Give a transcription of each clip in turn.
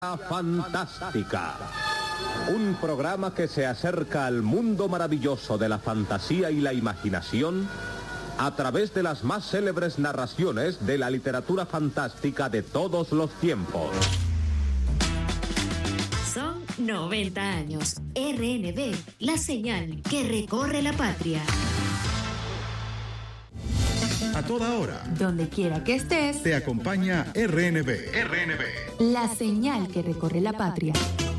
Fantástica, un programa que se acerca al mundo maravilloso de la fantasía y la imaginación a través de las más célebres narraciones de la literatura fantástica de todos los tiempos. Son 90 años. RNB, la señal que recorre la patria. A toda hora, donde quiera que estés, te acompaña RNB. La señal que recorre la patria.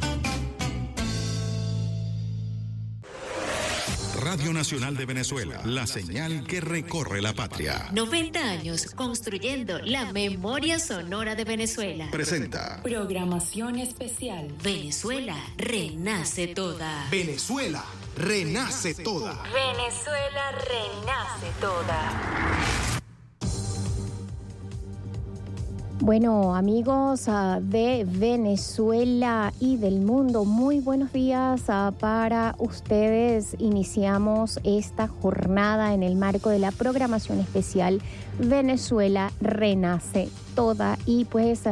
Radio Nacional de Venezuela, la señal que recorre la patria. 90 años construyendo la memoria sonora de Venezuela. Presenta Programación especial. Venezuela renace toda. Venezuela renace toda. Venezuela renace toda. Bueno, amigos de Venezuela y del mundo, muy buenos días para ustedes. Iniciamos esta jornada en el marco de la programación especial Venezuela Renace Toda. Y pues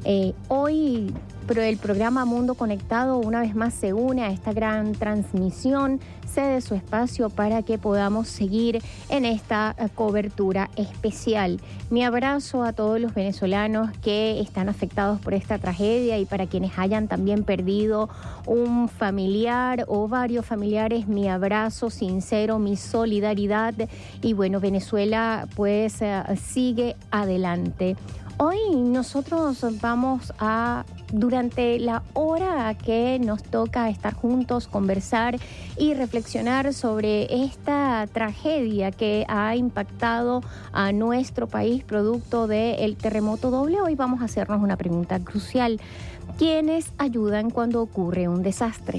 hoy el programa Mundo Conectado una vez más se une a esta gran transmisión, cede su espacio para que podamos seguir en esta cobertura especial. Mi abrazo a todos los venezolanos que están afectados por esta tragedia y para quienes hayan también perdido un familiar o varios familiares, mi abrazo sincero, mi solidaridad. Y bueno, Venezuela pues sigue adelante. Hoy nosotros vamos a, durante la hora que nos toca estar juntos, conversar y reflexionar sobre esta tragedia que ha impactado a nuestro país producto del terremoto doble. Hoy vamos a hacernos una pregunta crucial. ¿Quiénes ayudan cuando ocurre un desastre?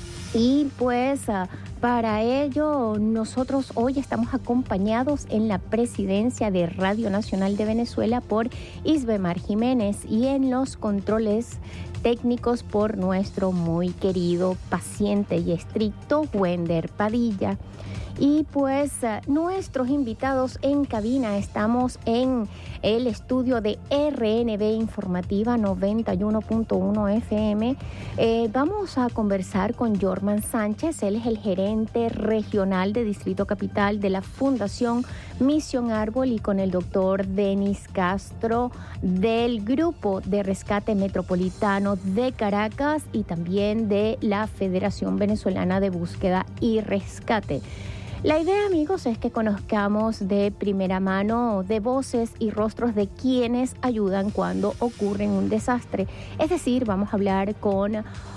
Y pues para ello nosotros hoy estamos acompañados en la presidencia de Radio Nacional de Venezuela por Isbemar Jiménez y en los controles técnicos por nuestro muy querido, paciente y estricto Wender Padilla. Y pues nuestros invitados en cabina, estamos en el estudio de RNB Informativa 91.1 FM. Vamos a conversar con Jorman Sánchez, él es el gerente regional de Distrito Capital de la Fundación Misión Árbol, y con el doctor Denis Castro del Grupo de Rescate Metropolitano de Caracas y también de la Federación Venezolana de Búsqueda y Rescate. La idea, amigos, es que conozcamos de primera mano, de voces y rostros de quienes ayudan cuando ocurre un desastre. Es decir, vamos a hablar con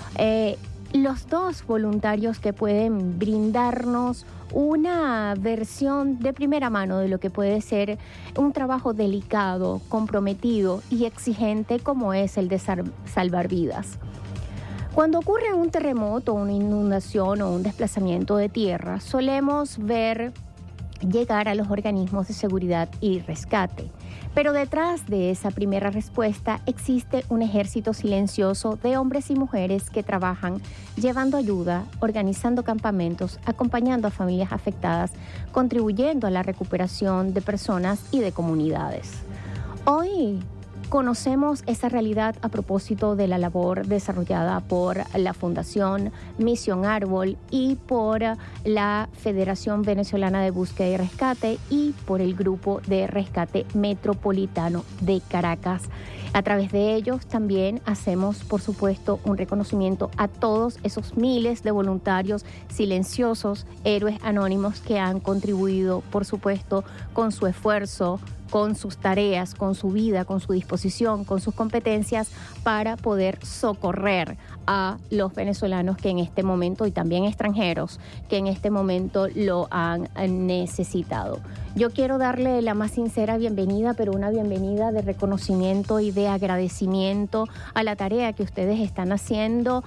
los dos voluntarios que pueden brindarnos una versión de primera mano de lo que puede ser un trabajo delicado, comprometido y exigente como es el de salvar vidas. Cuando ocurre un terremoto, una inundación o un desplazamiento de tierra, solemos ver llegar a los organismos de seguridad y rescate. Pero detrás de esa primera respuesta existe un ejército silencioso de hombres y mujeres que trabajan llevando ayuda, organizando campamentos, acompañando a familias afectadas, contribuyendo a la recuperación de personas y de comunidades. Hoy conocemos esa realidad a propósito de la labor desarrollada por la Fundación Misión Árbol y por la Federación Venezolana de Búsqueda y Rescate y por el Grupo de Rescate Metropolitano de Caracas. A través de ellos también hacemos, por supuesto, un reconocimiento a todos esos miles de voluntarios silenciosos, héroes anónimos que han contribuido, por supuesto, con su esfuerzo, con sus tareas, con su vida, con su disposición, con sus competencias para poder socorrer a los venezolanos que en este momento, y también extranjeros, que en este momento lo han necesitado. Yo quiero darle la más sincera bienvenida, pero una bienvenida de reconocimiento y de agradecimiento a la tarea que ustedes están haciendo.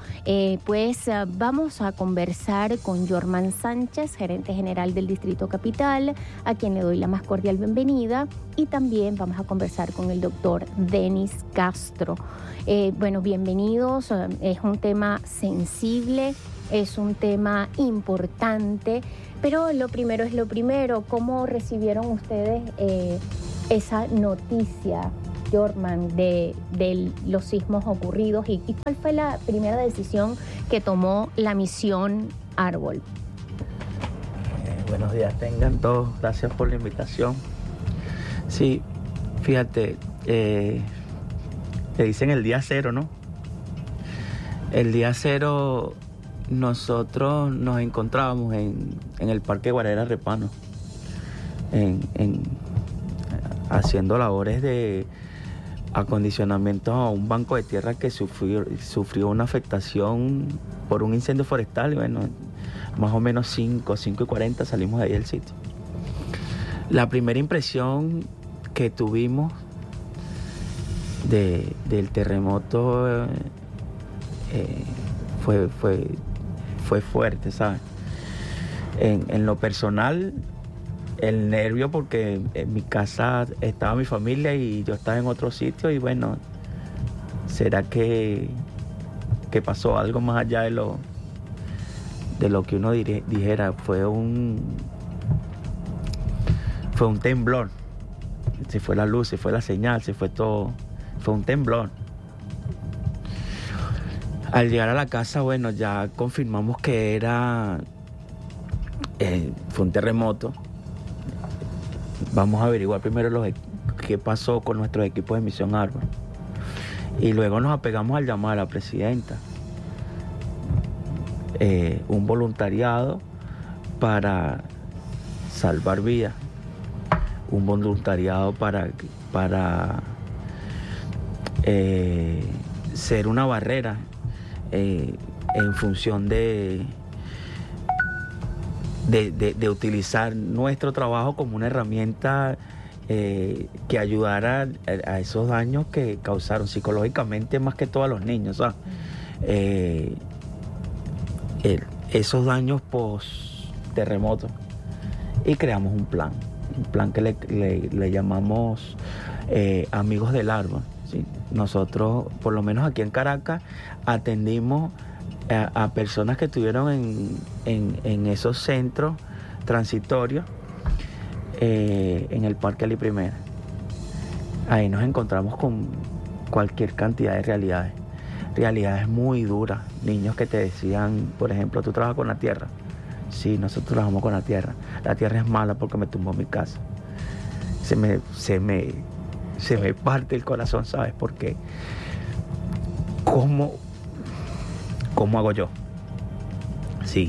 Vamos a conversar con Jorman Sánchez, gerente general del Distrito Capital, a quien le doy la más cordial bienvenida. Y también vamos a conversar con el doctor Denis Castro. Bienvenidos. Es un tema sensible, es un tema importante, pero lo primero es lo primero. ¿Cómo recibieron ustedes esa noticia Jorman, de los sismos ocurridos y cuál fue la primera decisión que tomó la misión Árbol. Buenos días tengan todos, gracias por la invitación. Sí, fíjate, le dicen el día cero, ¿no? El día cero nosotros nos encontrábamos en el Parque Guarera Repano, haciendo labores de acondicionamiento a un banco de tierra que sufrió una afectación por un incendio forestal. Y bueno, más o menos 5:40 salimos de ahí del sitio. La primera impresión que tuvimos del terremoto fue fuerte, ¿sabes? En lo personal, el nervio, porque en mi casa estaba mi familia y yo estaba en otro sitio, y bueno, ¿será que pasó algo más allá de lo que uno dijera? Fue un temblor. Se fue la luz, se fue la señal, se fue todo. Fue un temblor. Al llegar a la casa, bueno, ya confirmamos que fue un terremoto. Vamos a averiguar primero qué pasó con nuestros equipos de Misión Árbol. Y luego nos apegamos al llamado a la presidenta. Un voluntariado para salvar vidas. Un voluntariado para ser una barrera en función de utilizar nuestro trabajo como una herramienta que ayudara a esos daños que causaron psicológicamente, más que todo a los niños, ¿sabes? Esos daños post-terremoto. Y creamos un plan que le llamamos Amigos del Árbol, ¿sí? Nosotros, por lo menos aquí en Caracas, atendimos a personas que estuvieron en esos centros transitorios en el Parque Ali Primera. Ahí nos encontramos con cualquier cantidad de realidades muy duras. Niños que te decían, por ejemplo, ¿tú trabajas con la tierra? Sí, nosotros trabajamos con la tierra. La tierra es mala porque me tumbó mi casa. Se me parte el corazón, ¿sabes? Porque ¿cómo hago yo? Sí.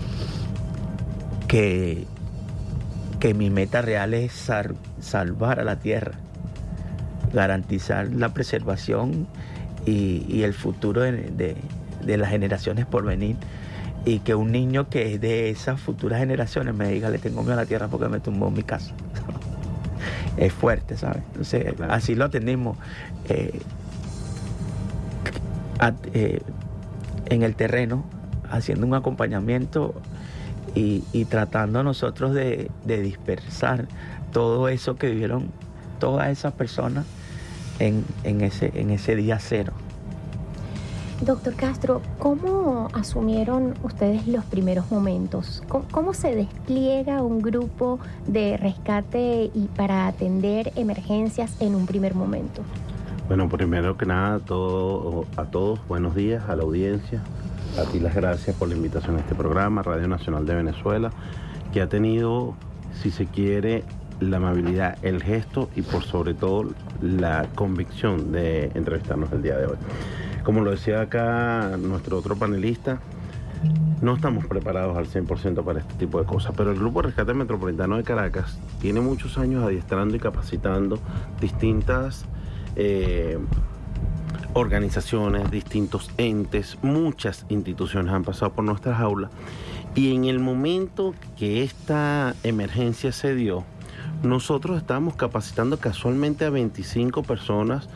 Que mi meta real es salvar a la tierra, garantizar la preservación y el futuro de las generaciones por venir. Y que un niño que es de esas futuras generaciones me diga, le tengo miedo a la tierra porque me tumbó mi casa. Es fuerte, ¿sabes? Entonces, así lo atendimos. En el terreno, haciendo un acompañamiento y tratando nosotros de dispersar todo eso que vivieron todas esas personas en ese día cero. Doctor Castro, ¿cómo asumieron ustedes los primeros momentos? ¿Cómo se despliega un grupo de rescate y para atender emergencias en un primer momento? Bueno, primero que nada, a todos, buenos días a la audiencia. A ti las gracias por la invitación a este programa, Radio Nacional de Venezuela, que ha tenido, si se quiere, la amabilidad, el gesto y por sobre todo la convicción de entrevistarnos el día de hoy. Como lo decía acá nuestro otro panelista, no estamos preparados al 100% para este tipo de cosas, pero el Grupo Rescate Metropolitano de Caracas tiene muchos años adiestrando y capacitando distintas organizaciones, distintos entes, muchas instituciones han pasado por nuestras aulas, y en el momento que esta emergencia se dio, nosotros estábamos capacitando casualmente a 25 personas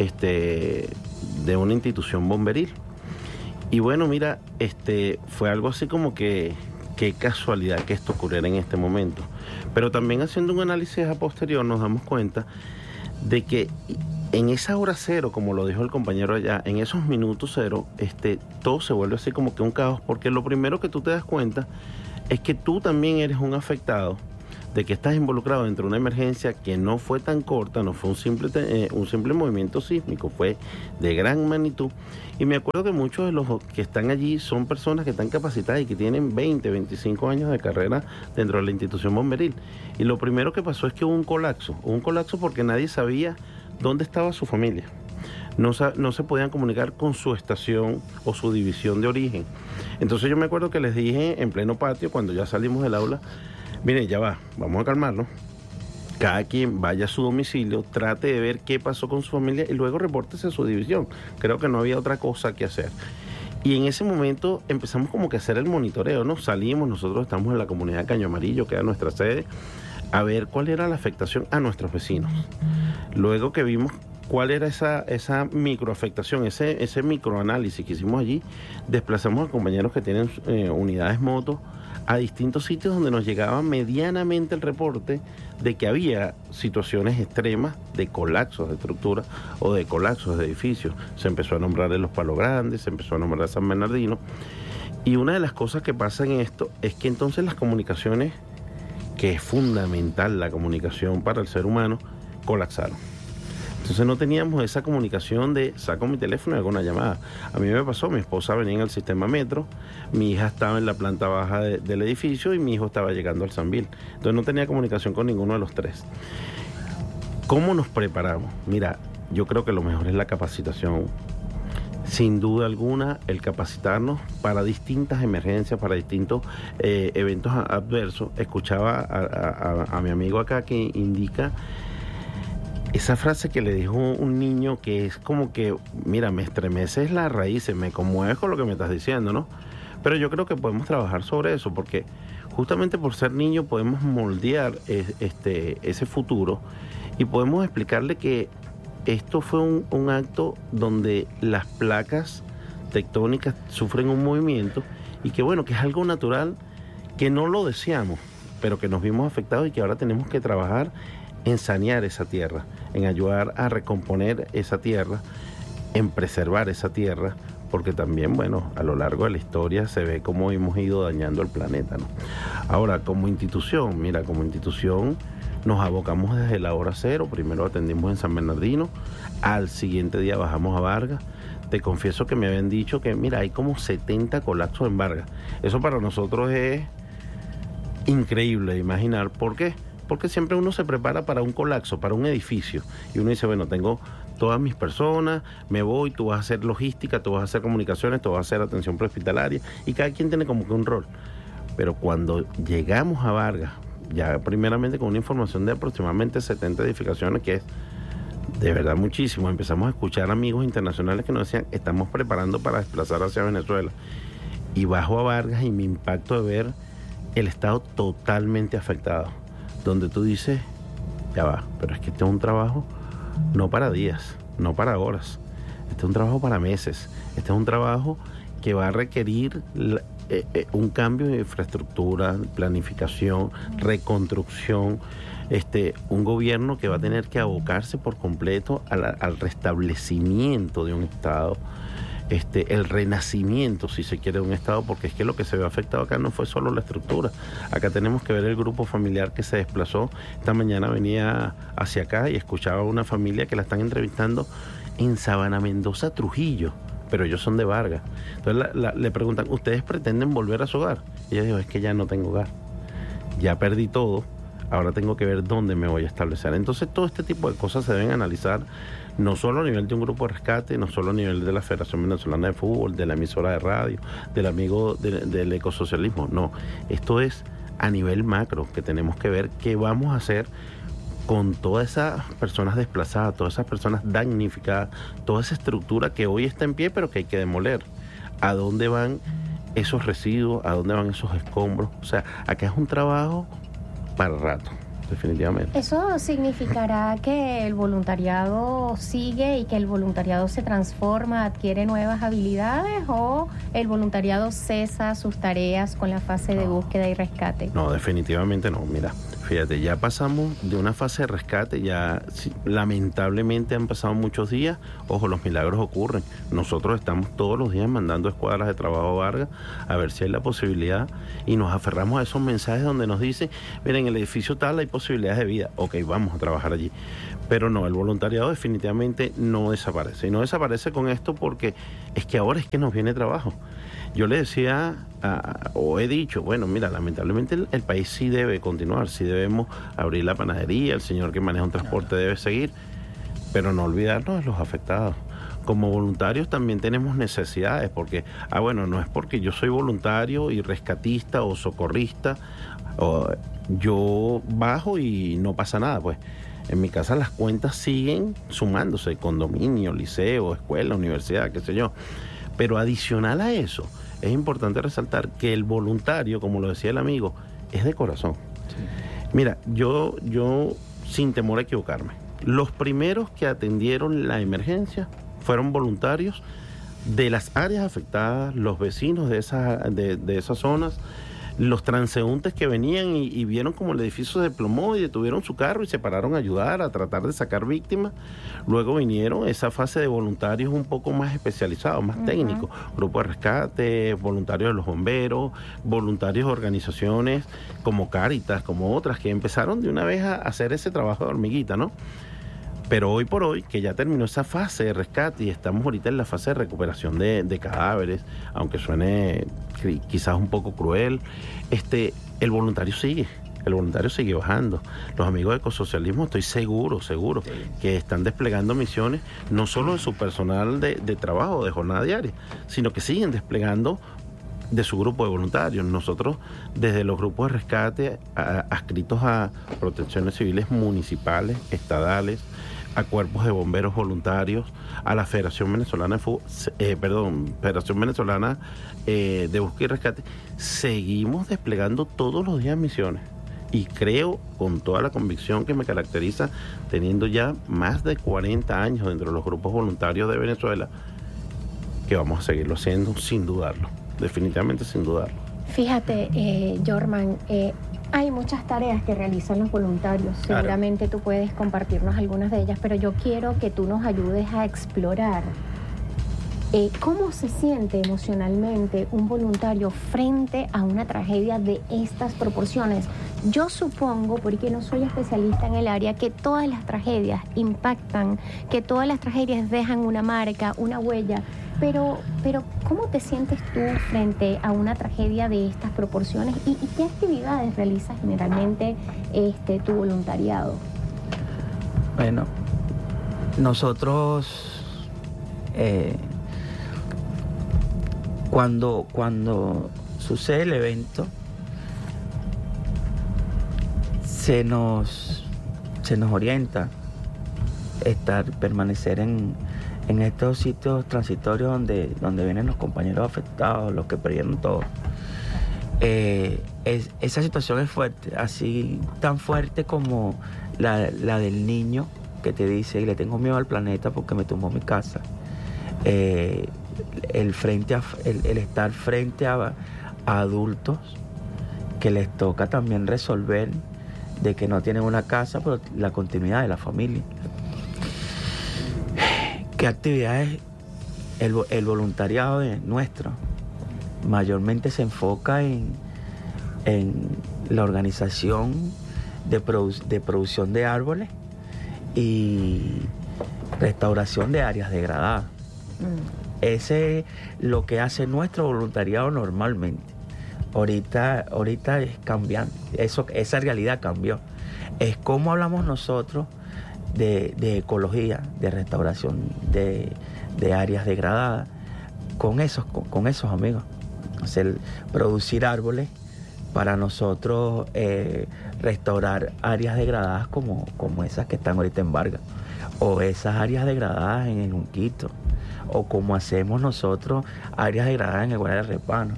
de una institución bomberil. Y bueno, mira, fue algo así como que qué casualidad que esto ocurriera en este momento. Pero también haciendo un análisis a posterior nos damos cuenta de que en esa hora cero, como lo dijo el compañero allá, en esos minutos cero, todo se vuelve así como que un caos, porque lo primero que tú te das cuenta es que tú también eres un afectado de que estás involucrado dentro de una emergencia que no fue tan corta, no fue un simple movimiento sísmico, fue de gran magnitud. Y me acuerdo que muchos de los que están allí son personas que están capacitadas y que tienen 20, 25 años de carrera dentro de la institución bomberil. Y lo primero que pasó es que hubo un colapso porque nadie sabía dónde estaba su familia. No se podían comunicar con su estación o su división de origen. Entonces yo me acuerdo que les dije en pleno patio, cuando ya salimos del aula, miren, ya va, vamos a calmarnos. Cada quien vaya a su domicilio, trate de ver qué pasó con su familia y luego repórtese a su división. Creo que no había otra cosa que hacer. Y en ese momento empezamos como que a hacer el monitoreo, ¿no? Salimos, nosotros estamos en la comunidad Caño Amarillo, que era nuestra sede, a ver cuál era la afectación a nuestros vecinos. Luego que vimos cuál era esa microafectación, ese microanálisis que hicimos allí, desplazamos a compañeros que tienen unidades motos a distintos sitios donde nos llegaba medianamente el reporte de que había situaciones extremas de colapsos de estructuras o de colapsos de edificios. Se empezó a nombrar en Los Palos Grandes, se empezó a nombrar San Bernardino. Y una de las cosas que pasa en esto es que entonces las comunicaciones, que es fundamental la comunicación para el ser humano, colapsaron. Entonces no teníamos esa comunicación de saco mi teléfono y hago una llamada. A mí me pasó, mi esposa venía en el sistema metro, mi hija estaba en la planta baja del edificio y mi hijo estaba llegando al Sambil. Entonces no tenía comunicación con ninguno de los tres. ¿Cómo nos preparamos? Mira, yo creo que lo mejor es la capacitación. Sin duda alguna, el capacitarnos para distintas emergencias, para distintos eventos adversos. Escuchaba a mi amigo acá que indica esa frase que le dijo un niño que es como que, mira, me estremeces las raíces, me conmueves con lo que me estás diciendo, ¿no? Pero yo creo que podemos trabajar sobre eso, porque justamente por ser niño podemos moldear ese futuro y podemos explicarle que esto fue un acto donde las placas tectónicas sufren un movimiento y que, bueno, que es algo natural, que no lo deseamos, pero que nos vimos afectados y que ahora tenemos que trabajar en sanear esa tierra, en ayudar a recomponer esa tierra, en preservar esa tierra, porque también, bueno, a lo largo de la historia se ve cómo hemos ido dañando el planeta, ¿no? Ahora, como institución, mira, como institución nos abocamos desde la hora cero. Primero atendimos en San Bernardino, al siguiente día bajamos a Vargas. Te confieso que me habían dicho que, mira, hay como 70 colapsos en Vargas. Eso para nosotros es increíble de imaginar. ¿Por qué? Porque siempre uno se prepara para un colapso, para un edificio. Y uno dice, bueno, tengo todas mis personas, me voy, tú vas a hacer logística, tú vas a hacer comunicaciones, tú vas a hacer atención prehospitalaria. Y cada quien tiene como que un rol. Pero cuando llegamos a Vargas, ya primeramente con una información de aproximadamente 70 edificaciones, que es de verdad muchísimo, empezamos a escuchar amigos internacionales que nos decían, estamos preparando para desplazar hacia Venezuela. Y bajo a Vargas y mi impacto de ver el estado totalmente afectado, donde tú dices, ya va, pero es que este es un trabajo no para días, no para horas, este es un trabajo para meses, este es un trabajo que va a requerir un cambio de infraestructura, planificación, reconstrucción, un gobierno que va a tener que abocarse por completo al restablecimiento de un Estado, el renacimiento, si se quiere, de un Estado, porque es que lo que se ve afectado acá no fue solo la estructura. Acá tenemos que ver el grupo familiar que se desplazó. Esta mañana venía hacia acá y escuchaba a una familia que la están entrevistando en Sabana Mendoza, Trujillo, pero ellos son de Vargas. Entonces le preguntan, ¿ustedes pretenden volver a su hogar? Y ella dijo, es que ya no tengo hogar, ya perdí todo, ahora tengo que ver dónde me voy a establecer. Entonces todo este tipo de cosas se deben analizar, no solo a nivel de un grupo de rescate, no solo a nivel de la Federación Venezolana de Fútbol, de la emisora de radio, del amigo del ecosocialismo, no, esto es a nivel macro, que tenemos que ver qué vamos a hacer con todas esas personas desplazadas, todas esas personas damnificadas, toda esa estructura que hoy está en pie pero que hay que demoler. ¿A dónde van esos residuos? ¿A dónde van esos escombros? O sea, acá es un trabajo para rato, definitivamente. ¿Eso significará que el voluntariado sigue y que el voluntariado se transforma, adquiere nuevas habilidades, o el voluntariado cesa sus tareas con la fase de búsqueda y rescate? No, definitivamente no. Mira, Fíjate, ya pasamos de una fase de rescate, ya lamentablemente han pasado muchos días. Ojo, los milagros ocurren. Nosotros estamos todos los días mandando escuadras de trabajo a Vargas a ver si hay la posibilidad, y nos aferramos a esos mensajes donde nos dicen, miren, en el edificio tal hay posibilidades de vida. Ok, vamos a trabajar allí. Pero no, el voluntariado definitivamente no desaparece. Y no desaparece con esto porque es que ahora es que nos viene trabajo. Yo le decía, o he dicho, bueno, mira, lamentablemente el país sí debe continuar, sí debemos abrir la panadería, el señor que maneja un transporte debe seguir, pero no olvidarnos de los afectados. Como voluntarios también tenemos necesidades, porque, bueno, no es porque yo soy voluntario y rescatista o socorrista, o yo bajo y no pasa nada, pues. En mi casa las cuentas siguen sumándose, condominio, liceo, escuela, universidad, qué sé yo. Pero adicional a eso, es importante resaltar que el voluntario, como lo decía el amigo, es de corazón. Sí. Mira, yo sin temor a equivocarme, los primeros que atendieron la emergencia fueron voluntarios de las áreas afectadas, los vecinos de esas zonas, los transeúntes que venían y vieron como el edificio se desplomó y detuvieron su carro y se pararon a ayudar, a tratar de sacar víctimas. Luego vinieron esa fase de voluntarios un poco más especializados, más técnicos, grupo de rescate, voluntarios de los bomberos, voluntarios de organizaciones como Cáritas, como otras, que empezaron de una vez a hacer ese trabajo de hormiguita, ¿no? Pero hoy por hoy, que ya terminó esa fase de rescate y estamos ahorita en la fase de recuperación de cadáveres, aunque suene quizás un poco cruel, el voluntario sigue bajando. Los amigos de Ecosocialismo, estoy seguro que están desplegando misiones, no solo de su personal de trabajo, de jornada diaria, sino que siguen desplegando de su grupo de voluntarios.Nosotros, desde los grupos de rescate adscritos a protecciones civiles municipales, estadales, a cuerpos de bomberos voluntarios, a la Federación Venezolana de Búsqueda y Rescate, seguimos desplegando todos los días misiones. Y creo, con toda la convicción que me caracteriza, teniendo ya más de 40 años dentro de los grupos voluntarios de Venezuela, que vamos a seguirlo haciendo sin dudarlo, definitivamente sin dudarlo. Fíjate, Jorman, hay muchas tareas que realizan los voluntarios. Claro. Seguramente tú puedes compartirnos algunas de ellas, pero yo quiero que tú nos ayudes a explorar cómo se siente emocionalmente un voluntario frente a una tragedia de estas proporciones. Yo supongo, porque no soy especialista en el área, que todas las tragedias impactan, que todas las tragedias dejan una marca, una huella. Pero ¿cómo te sientes tú frente a una tragedia de estas proporciones y qué actividades realiza generalmente tu voluntariado? Bueno, nosotros cuando sucede el evento se nos orienta permanecer en estos sitios transitorios donde vienen los compañeros afectados, los que perdieron todo. Esa situación es fuerte, así tan fuerte como la del niño que te dice, le tengo miedo al planeta porque me tumbó mi casa. El estar frente a adultos que les toca también resolver de que no tienen una casa, pero la continuidad de la familia. ¿Qué actividades? El voluntariado nuestro mayormente se enfoca en la organización de producción de árboles y restauración de áreas degradadas. Ese es lo que hace nuestro voluntariado normalmente. Ahorita es cambiante, esa realidad cambió. Es como hablamos nosotros de ecología, de restauración de áreas degradadas, con esos amigos. Producir árboles para nosotros, restaurar áreas degradadas como esas que están ahorita en Vargas, o esas áreas degradadas en el Junquito, o como hacemos nosotros áreas degradadas en el Guardia Repano.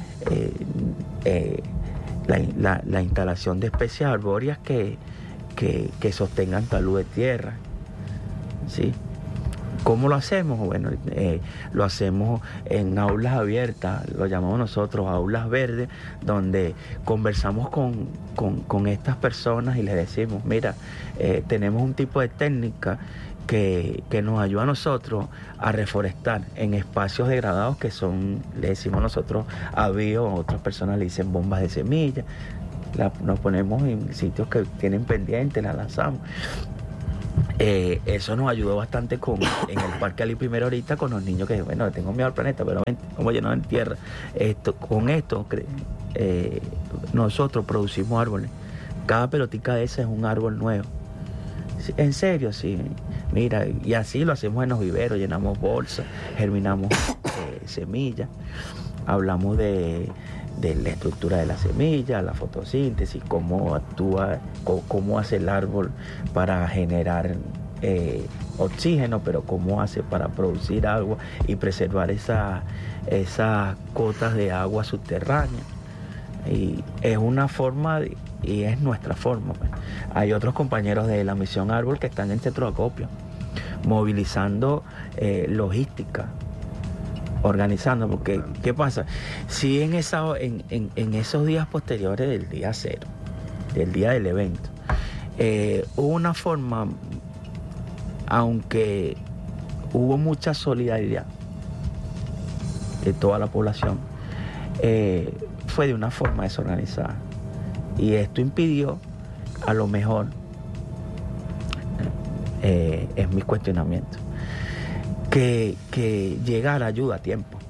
La instalación de especies arbóreas que sostengan talud de tierra, ¿sí? ¿Cómo lo hacemos? Bueno, lo hacemos en aulas abiertas, lo llamamos nosotros aulas verdes, donde conversamos con estas personas y les decimos, mira, tenemos un tipo de técnica que nos ayuda a nosotros a reforestar en espacios degradados que son, le decimos nosotros, avíos, otras personas le dicen bombas de semilla, nos ponemos en sitios que tienen pendientes, las lanzamos. Eso nos ayudó bastante en el Parque Ali Primero ahorita con los niños que, bueno, tengo miedo al planeta, pero como llenado en tierra. Con esto nosotros producimos árboles. Cada pelotica de esa es un árbol nuevo. En serio, sí. Mira, y así lo hacemos en los viveros, llenamos bolsas, germinamos semillas, hablamos de la estructura de la semilla, la fotosíntesis, cómo actúa, cómo hace el árbol para generar oxígeno, pero cómo hace para producir agua y preservar esas cotas de agua subterránea. Y es una forma, y es nuestra forma. Pues. Hay otros compañeros de la Misión Árbol que están en centro de acopio, movilizando logística, organizando, porque ¿qué pasa? Si en esos días posteriores del día cero, del día del evento, hubo una forma, aunque hubo mucha solidaridad de toda la población, fue de una forma desorganizada, y esto impidió, a lo mejor, es mi cuestionamiento, que llegara ayuda a tiempo.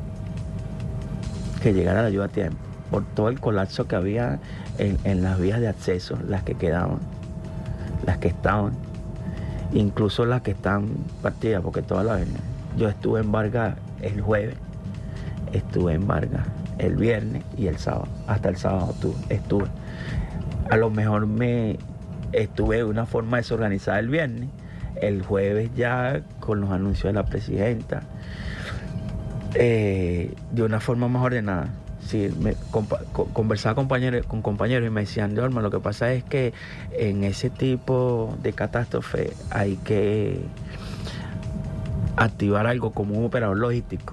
Que llegara la ayuda a tiempo. Por todo el colapso que había en las vías de acceso, las que quedaban, las que estaban, incluso las que están partidas, porque todas las venían. Yo estuve en Vargas el jueves, estuve en Vargas el viernes y el sábado. Hasta el sábado estuve. A lo mejor estuve de una forma desorganizada el viernes. El jueves ya con los anuncios de la presidenta, de una forma más ordenada. Sí, conversaba con compañeros y me decían, Norma, lo que pasa es que en ese tipo de catástrofe hay que activar algo como un operador logístico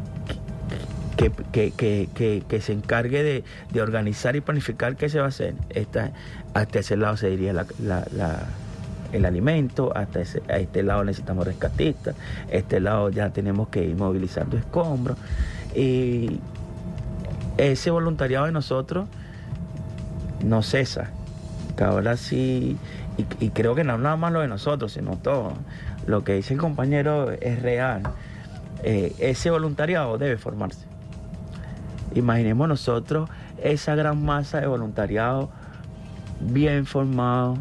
que se encargue de organizar y planificar qué se va a hacer. Hasta ese lado se diría el alimento, a este lado necesitamos rescatistas, a este lado ya tenemos que ir movilizando escombros, y ese voluntariado de nosotros no cesa, que ahora sí, y creo que no nada más lo de nosotros, sino todo, lo que dice el compañero es real. Ese voluntariado debe formarse. Imaginemos nosotros esa gran masa de voluntariado bien formado,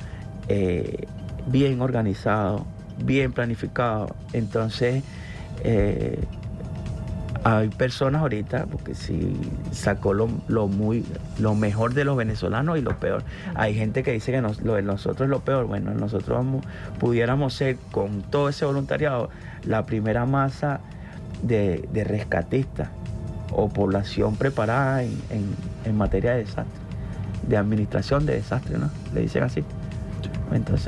bien organizado, bien planificado. Entonces hay personas ahorita, porque si sacó lo mejor de los venezolanos y lo peor. Hay gente que dice que lo de nosotros es lo peor. Bueno, nosotros pudiéramos ser, con todo ese voluntariado, la primera masa de rescatistas o población preparada en materia de desastre, de administración de desastre, ¿no? Le dicen así. Entonces,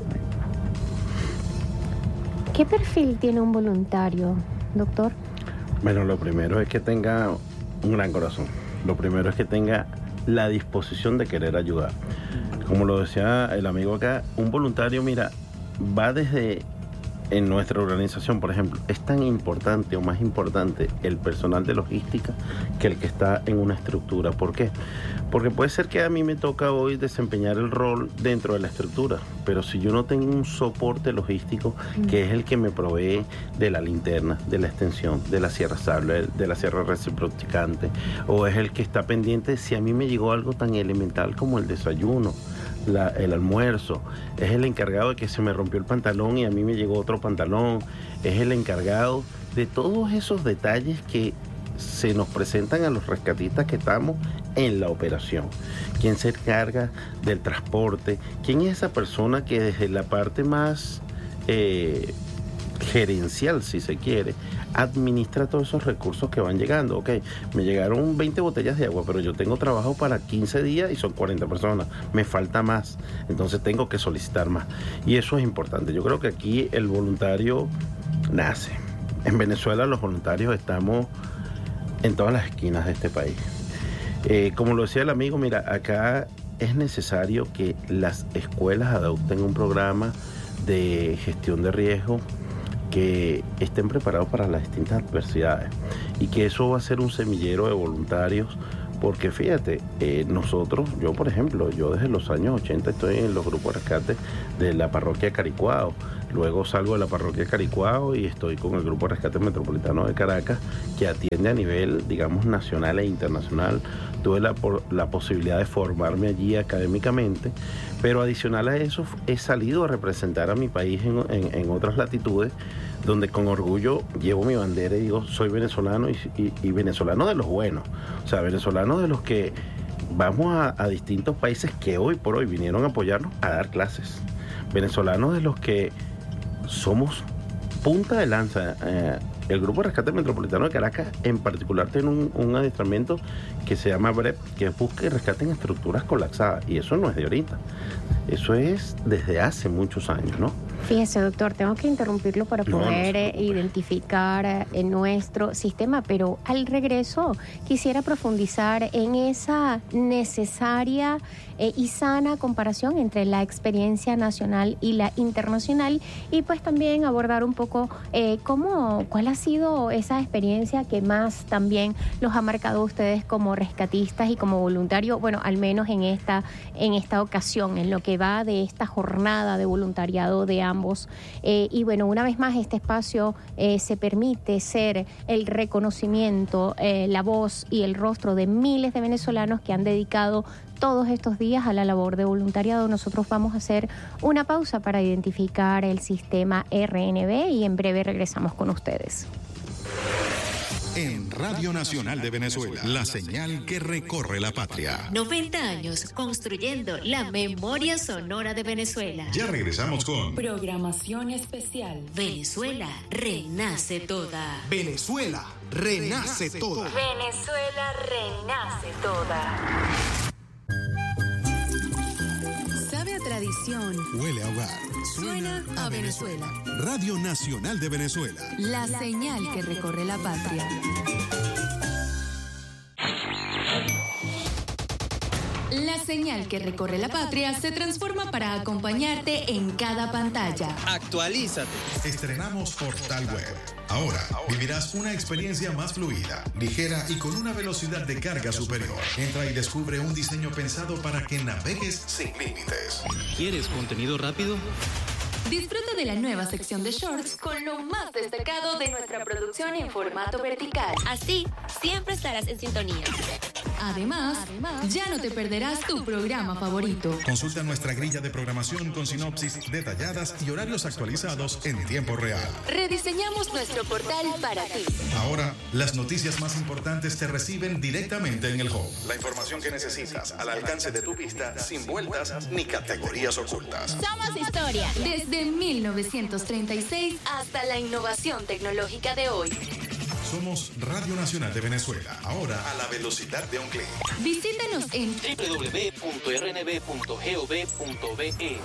¿qué perfil tiene un voluntario, doctor? Bueno, lo primero es que tenga un gran corazón. Lo primero es que tenga la disposición de querer ayudar. Como lo decía el amigo acá, un voluntario, mira, va desde... En nuestra organización, por ejemplo, es tan importante o más importante el personal de logística que el que está en una estructura. ¿Por qué? Porque puede ser que a mí me toca hoy desempeñar el rol dentro de la estructura, pero si yo no tengo un soporte logístico, que es el que me provee de la linterna, de la extensión, de la sierra sable, de la sierra reciprocante, o es el que está pendiente si a mí me llegó algo tan elemental como el desayuno, el almuerzo, es el encargado de que se me rompió el pantalón y a mí me llegó otro pantalón, es el encargado de todos esos detalles que se nos presentan a los rescatistas que estamos en la operación. ¿Quién se encarga del transporte? ¿Quién es esa persona que desde la parte más gerencial, si se quiere, administra todos esos recursos que van llegando? Ok, me llegaron 20 botellas de agua, pero yo tengo trabajo para 15 días y son 40 personas, me falta más, entonces tengo que solicitar más, y eso es importante. Yo creo que aquí el voluntario nace. En Venezuela los voluntarios estamos en todas las esquinas de este país. Como lo decía el amigo, mira, acá es necesario que las escuelas adopten un programa de gestión de riesgo, que estén preparados para las distintas adversidades y que eso va a ser un semillero de voluntarios, porque fíjate, nosotros, yo por ejemplo, yo desde los años 80 estoy en los grupos de rescate de la parroquia Caricuao, luego salgo de la parroquia Caricuao y estoy con el grupo de rescate metropolitano de Caracas, que atiende a nivel, digamos, nacional e internacional. Tuve la posibilidad de formarme allí académicamente, pero adicional a eso he salido a representar a mi país en otras latitudes, donde con orgullo llevo mi bandera y digo, soy venezolano y venezolano de los buenos, o sea, venezolano de los que vamos a distintos países que hoy por hoy vinieron a apoyarnos a dar clases, venezolanos de los que somos punta de lanza. El Grupo de Rescate Metropolitano de Caracas en particular tiene un adiestramiento que se llama BREP, que busca y rescate en estructuras colapsadas, y eso no es de ahorita, eso es desde hace muchos años, ¿no? Fíjese, doctor, tengo que interrumpirlo para poder identificar nuestro sistema, pero al regreso quisiera profundizar en esa necesaria y sana comparación entre la experiencia nacional y la internacional, y pues también abordar un poco cuál ha sido esa experiencia que más también los ha marcado a ustedes como rescatistas y como voluntarios, bueno, al menos en esta ocasión, en lo que va de esta jornada de voluntariado de ambos. Y bueno, una vez más este espacio se permite ser el reconocimiento, la voz y el rostro de miles de venezolanos que han dedicado todos estos días a la labor de voluntariado. Nosotros vamos a hacer una pausa para identificar el sistema RNB y en breve regresamos con ustedes. En Radio Nacional de Venezuela, la señal que recorre la patria. 90 años construyendo la memoria sonora de Venezuela. Ya regresamos con Programación especial. Venezuela renace toda. Venezuela renace toda. Venezuela renace toda. Sabe a tradición. Huele a hogar. Suena a Venezuela. Radio Nacional de Venezuela. La señal que recorre la patria. La señal que recorre la patria se transforma para acompañarte en cada pantalla. Actualízate. Estrenamos Portal Web. Ahora vivirás una experiencia más fluida, ligera y con una velocidad de carga superior. Entra y descubre un diseño pensado para que navegues sin límites. ¿Quieres contenido rápido? Disfruta de la nueva sección de shorts con lo más destacado de nuestra producción en formato vertical. Así, siempre estarás en sintonía. Además, ya no te perderás tu programa favorito. Consulta nuestra grilla de programación con sinopsis detalladas y horarios actualizados en tiempo real. Rediseñamos nuestro portal para ti. Ahora, las noticias más importantes te reciben directamente en el home. La información que necesitas al alcance de tu vista, sin vueltas ni categorías ocultas. Somos historia. Desde 1936 hasta la innovación tecnológica de hoy. Somos Radio Nacional de Venezuela, ahora a la velocidad de un clic. Visítanos en www.rnb.gov.be.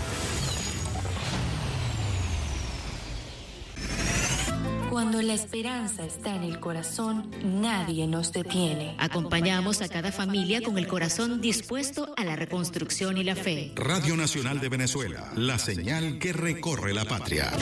Cuando la esperanza está en el corazón, nadie nos detiene. Acompañamos a cada familia con el corazón dispuesto a la reconstrucción y la fe. Radio Nacional de Venezuela, la señal que recorre la patria.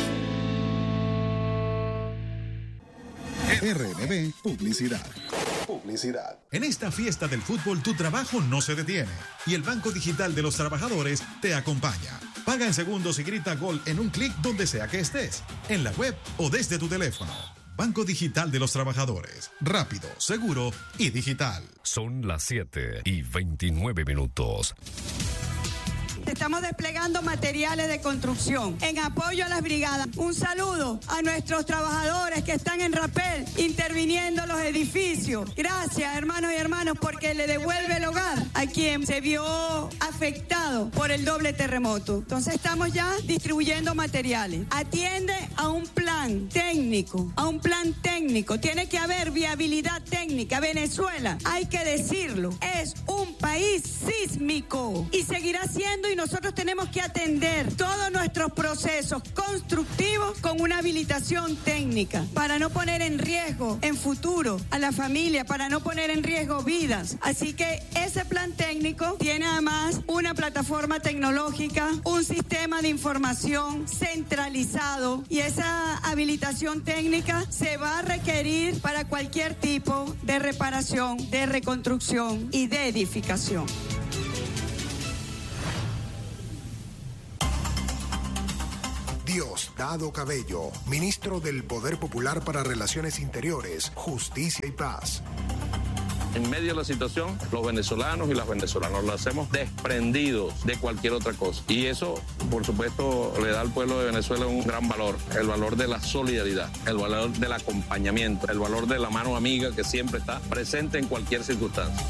RNB Publicidad. En esta fiesta del fútbol tu trabajo no se detiene y el Banco Digital de los Trabajadores te acompaña. Paga en segundos y grita gol en un clic donde sea que estés, en la web o desde tu teléfono. Banco Digital de los Trabajadores. Rápido, seguro y digital. Son las 7:29. Estamos desplegando materiales de construcción en apoyo a las brigadas. Un saludo a nuestros trabajadores que están en Rapel interviniendo los edificios. Gracias, hermanos y hermanas, porque le devuelve el hogar a quien se vio afectado por el doble terremoto. Entonces estamos ya distribuyendo materiales. Atiende a un plan técnico, Tiene que haber viabilidad técnica. Venezuela, hay que decirlo, es un país sísmico y seguirá siendo y nosotros tenemos que atender todos nuestros procesos constructivos con una habilitación técnica para no poner en riesgo en futuro a la familia, para no poner en riesgo vidas. Así que ese plan técnico tiene además una plataforma tecnológica, un sistema de información centralizado, y esa habilitación técnica se va a requerir para cualquier tipo de reparación, de reconstrucción y de edificación. Diosdado Cabello, ministro del Poder Popular para Relaciones Interiores, Justicia y Paz. En medio de la situación, los venezolanos y las venezolanas lo hacemos desprendidos de cualquier otra cosa. Y eso, por supuesto, le da al pueblo de Venezuela un gran valor. El valor de la solidaridad, el valor del acompañamiento, el valor de la mano amiga que siempre está presente en cualquier circunstancia.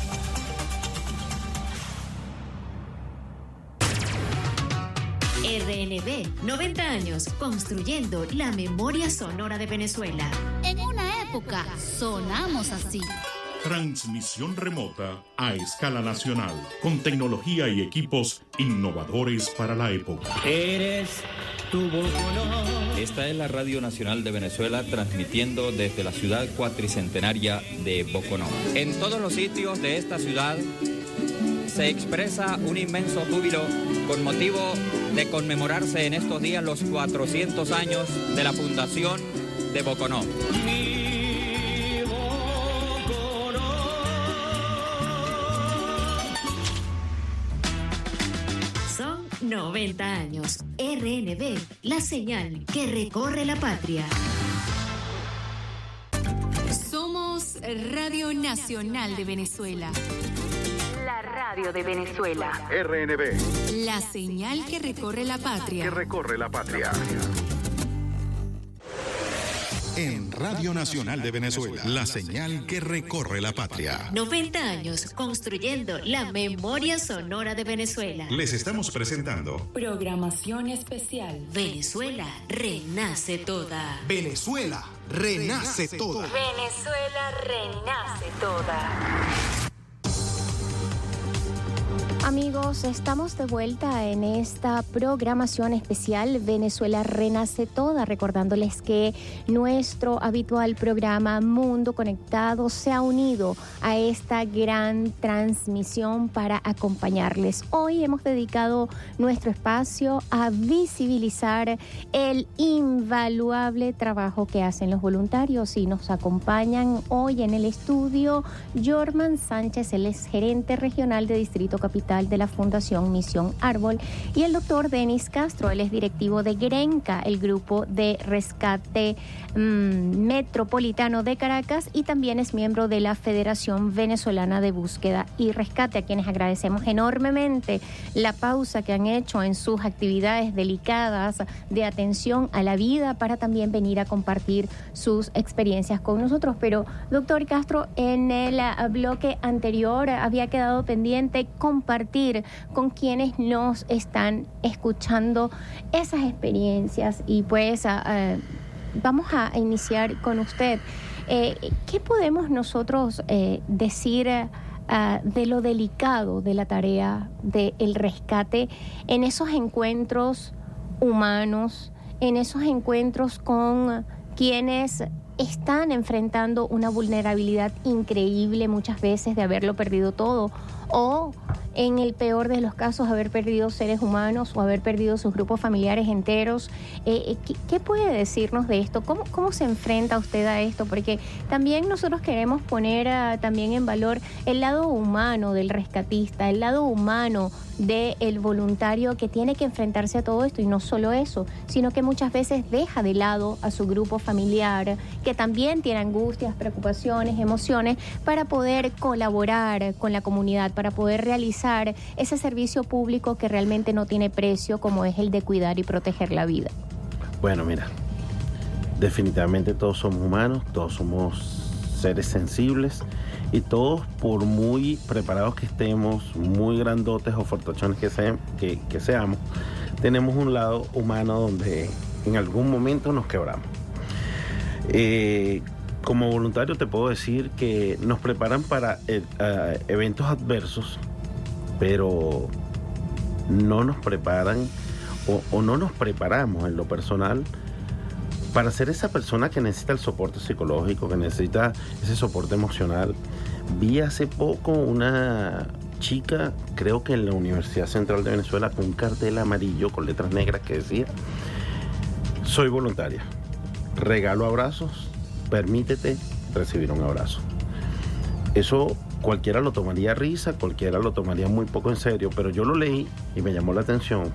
RNB, 90 años construyendo la memoria sonora de Venezuela. En una época sonamos así. Transmisión remota a escala nacional, con tecnología y equipos innovadores para la época. Eres tu Boconó. Esta es la Radio Nacional de Venezuela, transmitiendo desde la ciudad cuatricentenaria de Boconó. En todos los sitios de esta ciudad se expresa un inmenso júbilo con motivo de conmemorarse en estos días los 400 años de la fundación de Boconó. Son 90 años. RNB, la señal que recorre la patria. Somos Radio Nacional de Venezuela. La radio de Venezuela. RNB. La señal que recorre la patria. Que recorre la patria. En Radio Nacional de Venezuela, la señal que recorre la patria. 90 años construyendo la memoria sonora de Venezuela. Les estamos presentando Programación especial. Venezuela renace toda. Venezuela renace toda. Venezuela renace toda. Amigos, estamos de vuelta en esta programación especial Venezuela Renace Toda, recordándoles que nuestro habitual programa Mundo Conectado se ha unido a esta gran transmisión para acompañarles. Hoy hemos dedicado nuestro espacio a visibilizar el invaluable trabajo que hacen los voluntarios, y nos acompañan hoy en el estudio Jorman Sánchez, él es gerente regional de Distrito Capital de la Fundación Misión Árbol, y el doctor Denis Castro, él es directivo de GRENCA, el grupo de rescate metropolitano de Caracas, y también es miembro de la Federación Venezolana de Búsqueda y Rescate, a quienes agradecemos enormemente la pausa que han hecho en sus actividades delicadas de atención a la vida para también venir a compartir sus experiencias con nosotros. Pero, doctor Castro, en el bloque anterior había quedado pendiente compartir con quienes nos están escuchando esas experiencias, y pues vamos a iniciar con usted. ¿Qué podemos nosotros decir de lo delicado de la tarea del rescate en esos encuentros humanos, en esos encuentros con quienes están enfrentando una vulnerabilidad increíble, muchas veces de haberlo perdido todo, o en el peor de los casos haber perdido seres humanos o haber perdido sus grupos familiares enteros? ¿Qué puede decirnos de esto? ¿Cómo se enfrenta usted a esto? Porque también nosotros queremos poner también en valor el lado humano del rescatista, el lado humano del voluntario que tiene que enfrentarse a todo esto, y no solo eso, sino que muchas veces deja de lado a su grupo familiar, que también tiene angustias, preocupaciones, emociones, para poder colaborar con la comunidad, para poder realizar ese servicio público que realmente no tiene precio, como es el de cuidar y proteger la vida. Bueno, mira, definitivamente todos somos humanos, todos somos seres sensibles, y todos, por muy preparados que estemos, muy grandotes o fortachones que seamos, tenemos un lado humano donde en algún momento nos quebramos. Como voluntario te puedo decir que nos preparan para eventos adversos, pero no nos preparan o no nos preparamos en lo personal para ser esa persona que necesita el soporte psicológico, que necesita ese soporte emocional. Vi hace poco una chica, creo que en la Universidad Central de Venezuela, con un cartel amarillo con letras negras que decía: soy voluntaria, regalo abrazos, permítete recibir un abrazo. Eso cualquiera lo tomaría a risa, cualquiera lo tomaría muy poco en serio, pero yo lo leí y me llamó la atención,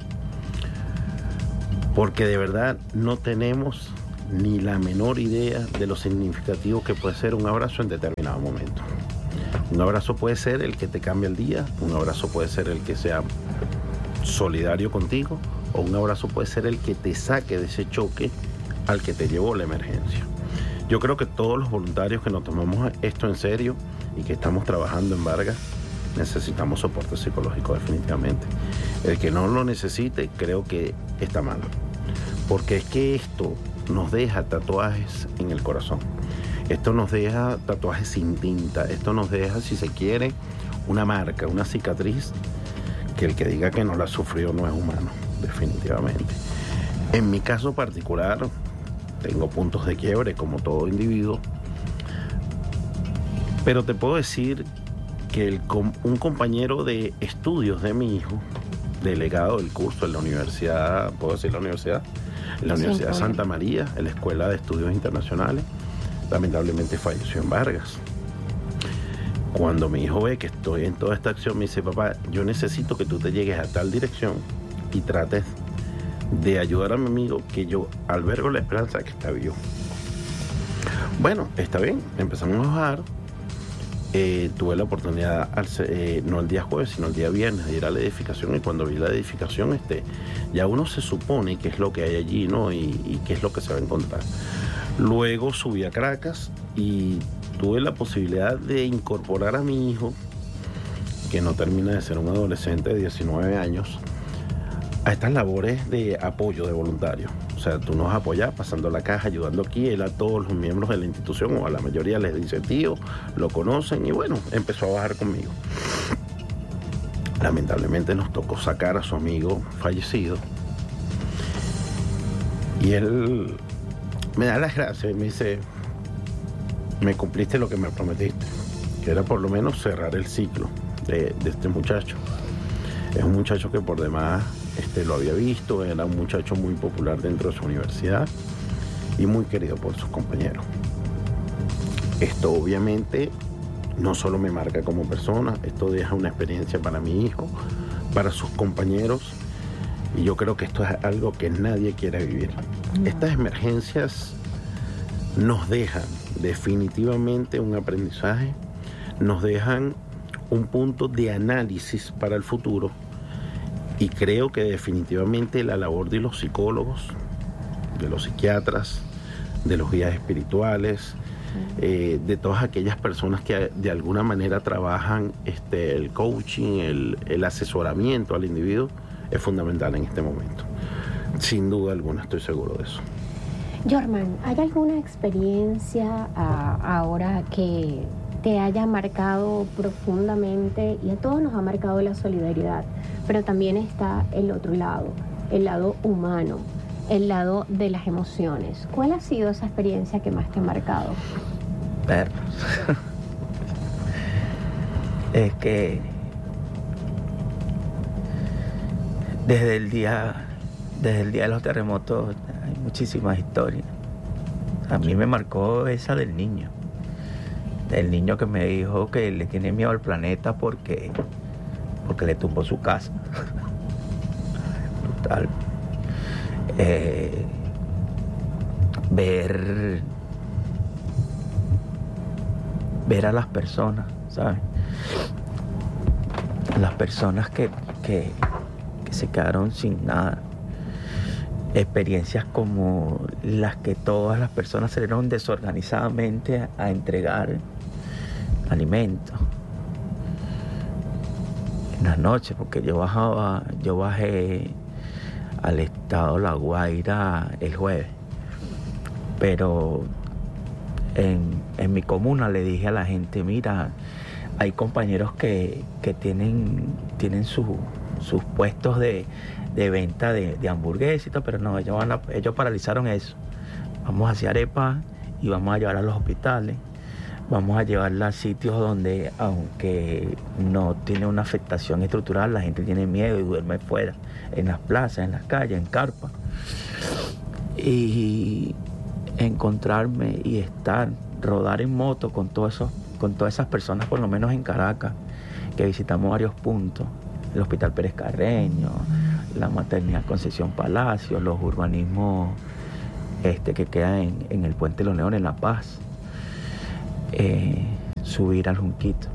porque de verdad no tenemos ni la menor idea de lo significativo que puede ser un abrazo en determinado momento. Un abrazo puede ser el que te cambia el día, un abrazo puede ser el que sea solidario contigo, o un abrazo puede ser el que te saque de ese choque al que te llevó la emergencia. Yo creo que todos los voluntarios que nos tomamos esto en serio y que estamos trabajando en Vargas necesitamos soporte psicológico definitivamente. El que no lo necesite creo que está mal, porque es que esto nos deja tatuajes en el corazón. Esto nos deja tatuajes sin tinta, esto nos deja, si se quiere, una marca, una cicatriz, que el que diga que no la sufrió no es humano, definitivamente. En mi caso particular, tengo puntos de quiebre como todo individuo, pero te puedo decir que un compañero de estudios de mi hijo, delegado del curso en la universidad, ¿puedo decir la universidad? En la Universidad de Santa María, en la Escuela de Estudios Internacionales, lamentablemente falleció en Vargas. Cuando mi hijo ve que estoy en toda esta acción, me dice: papá, yo necesito que tú te llegues a tal dirección y trates de ayudar a mi amigo, que yo albergo la esperanza de que está vivo. Bueno, está bien, empezamos a bajar. Tuve la oportunidad, no el día jueves, sino el día viernes, de ir a la edificación, y cuando vi la edificación, ya uno se supone qué es lo que hay allí, ¿no? Y qué es lo que se va a encontrar. Luego subí a Caracas y tuve la posibilidad de incorporar a mi hijo, que no termina de ser un adolescente de 19 años, a estas labores de apoyo de voluntario. O sea, tú nos apoyas pasando la caja, ayudando aquí. Él a todos los miembros de la institución, o a la mayoría, les dice tío, lo conocen, y bueno, empezó a bajar conmigo. Lamentablemente nos tocó sacar a su amigo fallecido, y él me da las gracias y me dice: me cumpliste lo que me prometiste, que era por lo menos cerrar el ciclo de este muchacho. Es un muchacho que por demás lo había visto, era un muchacho muy popular dentro de su universidad y muy querido por sus compañeros. Esto obviamente no solo me marca como persona, esto deja una experiencia para mi hijo, para sus compañeros, y yo creo que esto es algo que nadie quiere vivir. Estas emergencias nos dejan definitivamente un aprendizaje, nos dejan un punto de análisis para el futuro. Y creo que definitivamente la labor de los psicólogos, de los psiquiatras, de los guías espirituales, de todas aquellas personas que de alguna manera trabajan el coaching, el asesoramiento al individuo, es fundamental en este momento. Sin duda alguna, estoy seguro de eso. Jorman, ¿hay alguna experiencia ahora que te haya marcado profundamente? Y a todos nos ha marcado la solidaridad, pero también está el otro lado, el lado humano, el lado de las emociones. ¿Cuál ha sido esa experiencia que más te ha marcado? Verlos. Es que desde el día de los terremotos hay muchísimas historias. A mí me marcó esa del niño. El niño que me dijo que le tiene miedo al planeta porque le tumbó su casa. Brutal. Ver a las personas, ¿sabes? Las personas que se quedaron sin nada. Experiencias como las que todas las personas salieron desorganizadamente a entregar alimentos en las noches, porque yo bajé al estado La Guaira el jueves, pero en mi comuna le dije a la gente: mira, hay compañeros que tienen su sus puestos de venta de hamburguesas y todo, pero no, ellos paralizaron eso. Vamos a hacer arepas y vamos a llevar a los hospitales, vamos a llevarla a sitios donde, aunque no tiene una afectación estructural, la gente tiene miedo y duerme fuera, en las plazas, en las calles, en carpas. Y encontrarme y rodar en moto con todas esas personas, por lo menos en Caracas, que visitamos varios puntos, el Hospital Pérez Carreño, la Maternidad Concepción Palacio, los urbanismos que quedan en el Puente de los Leones, en La Paz, subir al Junquito.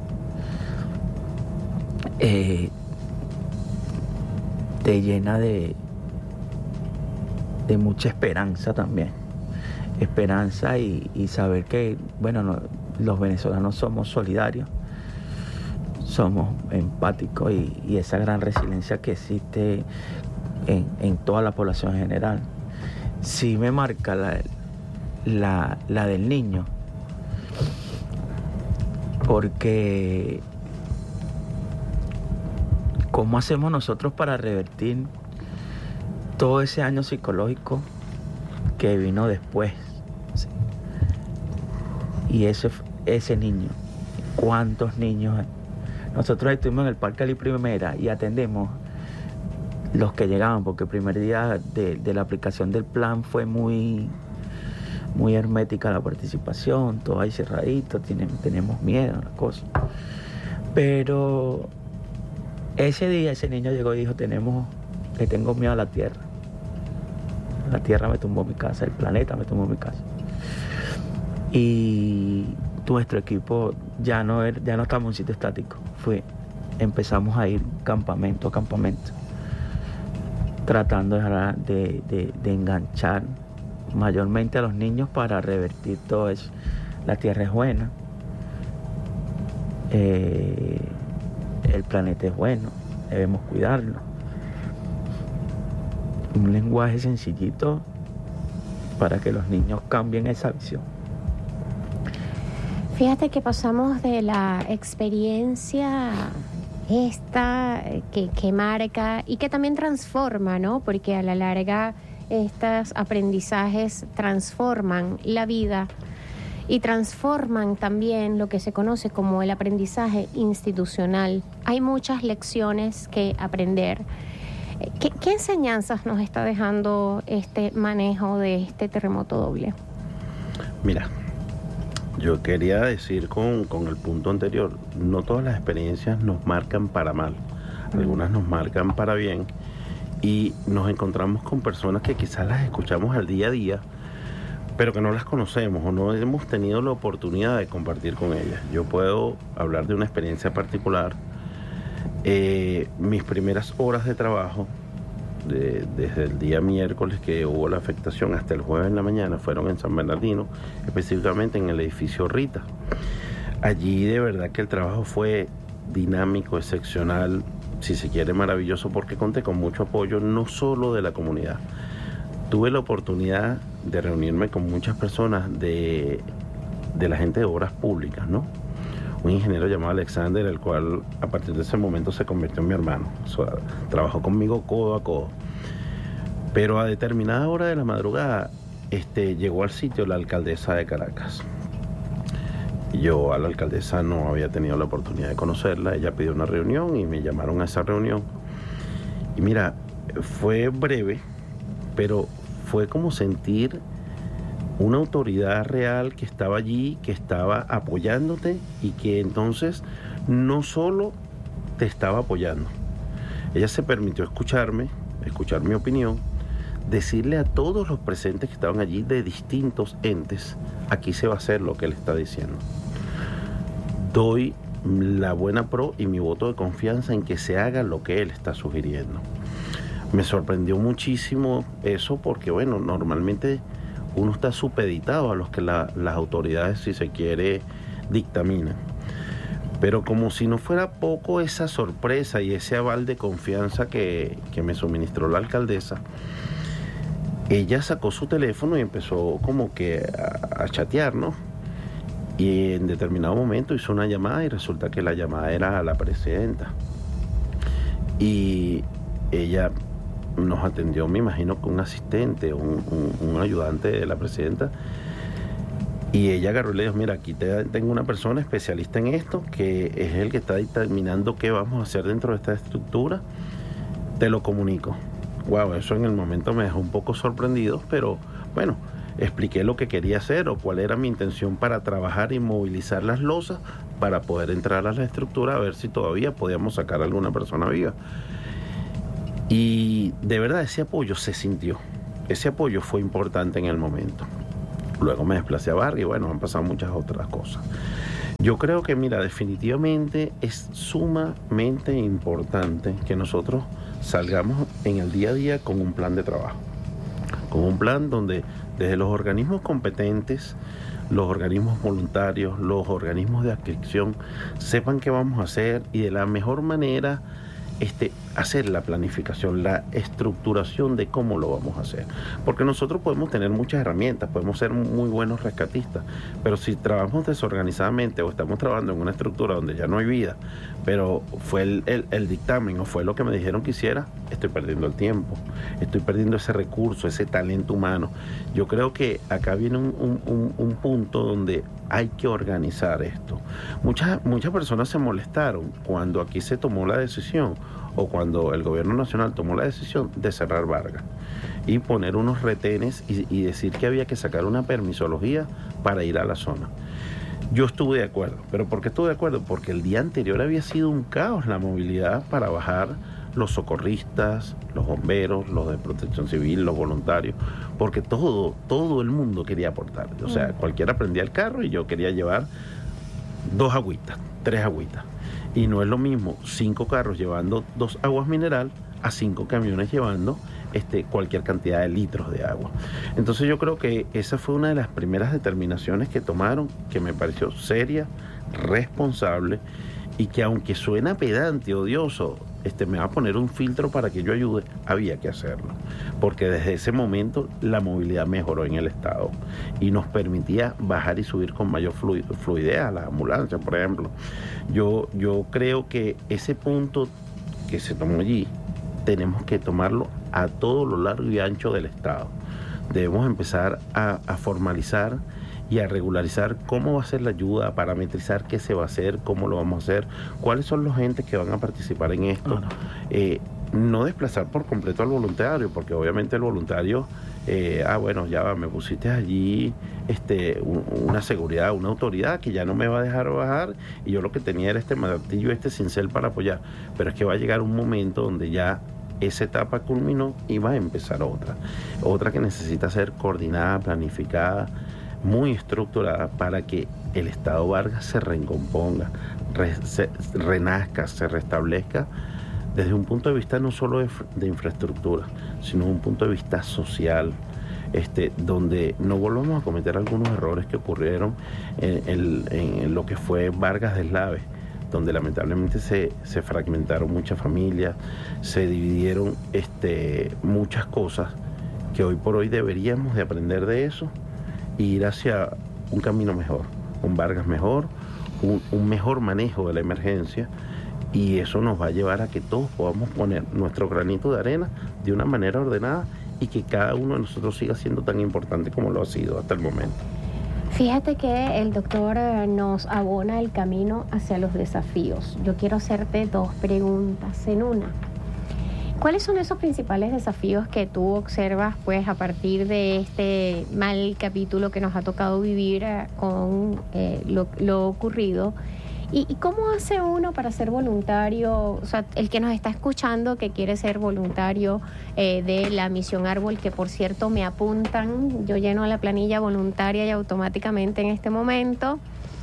Te llena de mucha esperanza también. Esperanza y saber que, bueno, los venezolanos somos solidarios, somos empáticos y esa gran resiliencia que existe en toda la población en general. Sí me marca la del niño, porque ¿cómo hacemos nosotros para revertir todo ese año psicológico que vino después? ¿Sí? Y ese niño, ¿cuántos niños hay? Nosotros estuvimos en el Parque Ali Primera y atendemos los que llegaban, porque el primer día de la aplicación del plan fue muy hermética la participación, todo ahí cerradito, tenemos miedo a las cosas. Pero ese día ese niño llegó y dijo, le tengo miedo a la tierra. La tierra me tumbó mi casa, el planeta me tumbó mi casa. Y nuestro equipo ya no estamos en un sitio estático. Empezamos a ir campamento a campamento, tratando de enganchar mayormente a los niños para revertir todo eso. La tierra es buena, el planeta es bueno, debemos cuidarlo. Un lenguaje sencillito para que los niños cambien esa visión. Fíjate que pasamos de la experiencia esta que marca y que también transforma, ¿no? Porque a la larga estos aprendizajes transforman la vida y transforman también lo que se conoce como el aprendizaje institucional. Hay muchas lecciones que aprender. ¿Qué enseñanzas nos está dejando este manejo de este terremoto doble? Mira, yo quería decir con el punto anterior, no todas las experiencias nos marcan para mal, algunas nos marcan para bien, y nos encontramos con personas que quizás las escuchamos al día a día, pero que no las conocemos o no hemos tenido la oportunidad de compartir con ellas. Yo puedo hablar de una experiencia particular. Mis primeras horas de trabajo, desde el día miércoles que hubo la afectación hasta el jueves en la mañana, fueron en San Bernardino, específicamente en el edificio Rita. Allí de verdad que el trabajo fue dinámico, excepcional, si se quiere maravilloso, porque conté con mucho apoyo no solo de la comunidad. Tuve la oportunidad de reunirme con muchas personas de la gente de obras públicas, ¿no? Un ingeniero llamado Alexander, el cual a partir de ese momento se convirtió en mi hermano. O sea, trabajó conmigo codo a codo. Pero a determinada hora de la madrugada llegó al sitio la alcaldesa de Caracas. Yo a la alcaldesa no había tenido la oportunidad de conocerla. Ella pidió una reunión y me llamaron a esa reunión. Y mira, fue breve, pero fue como sentir una autoridad real que estaba allí, que estaba apoyándote y que entonces no solo te estaba apoyando. Ella se permitió escucharme, escuchar mi opinión, decirle a todos los presentes que estaban allí de distintos entes, aquí se va a hacer lo que él está diciendo. Doy la buena pro y mi voto de confianza en que se haga lo que él está sugiriendo. Me sorprendió muchísimo eso porque, bueno, normalmente uno está supeditado a los que las autoridades, si se quiere, dictaminan. Pero como si no fuera poco esa sorpresa y ese aval de confianza que me suministró la alcaldesa, ella sacó su teléfono y empezó como que a chatear, ¿no? Y en determinado momento hizo una llamada y resulta que la llamada era a la presidenta. y ella nos atendió, me imagino, con un asistente, un ayudante de la presidenta, y ella agarró y le dijo, mira, aquí tengo una persona especialista en esto, que es el que está determinando qué vamos a hacer dentro de esta estructura, te lo comunico. Wow, eso en el momento me dejó un poco sorprendido, pero bueno, expliqué lo que quería hacer o cuál era mi intención para trabajar y movilizar las losas para poder entrar a la estructura a ver si todavía podíamos sacar a alguna persona viva. Y de verdad ese apoyo se sintió, ese apoyo fue importante en el momento. Luego me desplacé a Vargas y bueno, han pasado muchas otras cosas. Yo creo que, mira, definitivamente es sumamente importante que nosotros salgamos en el día a día con un plan de trabajo, con un plan donde desde los organismos competentes, los organismos voluntarios, los organismos de adscripción sepan qué vamos a hacer y de la mejor manera hacer la planificación, la estructuración de cómo lo vamos a hacer. Porque nosotros podemos tener muchas herramientas, podemos ser muy buenos rescatistas, pero si trabajamos desorganizadamente o estamos trabajando en una estructura donde ya no hay vida, pero fue el dictamen o fue lo que me dijeron que hiciera, estoy perdiendo el tiempo, estoy perdiendo ese recurso, ese talento humano. Yo creo que acá viene un punto donde hay que organizar esto. Muchas personas se molestaron cuando aquí se tomó la decisión o cuando el gobierno nacional tomó la decisión de cerrar Vargas y poner unos retenes y decir que había que sacar una permisología para ir a la zona. Yo estuve de acuerdo. ¿Pero por qué estuve de acuerdo? Porque el día anterior había sido un caos la movilidad para bajar los socorristas, los bomberos, los de protección civil, los voluntarios, porque todo el mundo quería aportar. O sea, cualquiera prendía el carro y yo quería llevar 2 agüitas, 3 agüitas. Y no es lo mismo 5 carros llevando 2 aguas mineral a 5 camiones llevando cualquier cantidad de litros de agua. Entonces yo creo que esa fue una de las primeras determinaciones que tomaron, que me pareció seria, responsable, y que aunque suena pedante, odioso, me va a poner un filtro para que yo ayude, había que hacerlo, porque desde ese momento la movilidad mejoró en el estado y nos permitía bajar y subir con mayor fluidez a las ambulancias, por ejemplo. Yo creo que ese punto que se tomó allí tenemos que tomarlo a todo lo largo y ancho del estado. Debemos empezar a formalizar y a regularizar cómo va a ser la ayuda, a parametrizar qué se va a hacer, cómo lo vamos a hacer, cuáles son los entes que van a participar en esto. No desplazar por completo al voluntario, porque obviamente el voluntario, bueno, ya me pusiste allí una seguridad, una autoridad que ya no me va a dejar bajar, y yo lo que tenía era este martillo, cincel para apoyar, pero es que va a llegar un momento donde ya esa etapa culminó y va a empezar otra que necesita ser coordinada, planificada, muy estructurada para que el Estado Vargas se recomponga, renazca, se restablezca desde un punto de vista no solo de infraestructura, sino un punto de vista social, donde no volvamos a cometer algunos errores que ocurrieron en lo que fue Vargas de Eslave, donde lamentablemente se fragmentaron muchas familias, se dividieron muchas cosas que hoy por hoy deberíamos de aprender de eso e ir hacia un camino mejor, un Vargas mejor, un mejor manejo de la emergencia, y eso nos va a llevar a que todos podamos poner nuestro granito de arena de una manera ordenada y que cada uno de nosotros siga siendo tan importante como lo ha sido hasta el momento. Fíjate que el doctor nos abona el camino hacia los desafíos. Yo quiero hacerte 2 preguntas en una. ¿Cuáles son esos principales desafíos que tú observas pues a partir de este mal capítulo que nos ha tocado vivir con lo ocurrido? ¿Y cómo hace uno para ser voluntario? O sea, el que nos está escuchando que quiere ser voluntario de la Misión Árbol, que por cierto me apuntan, yo lleno la planilla voluntaria y automáticamente en este momento,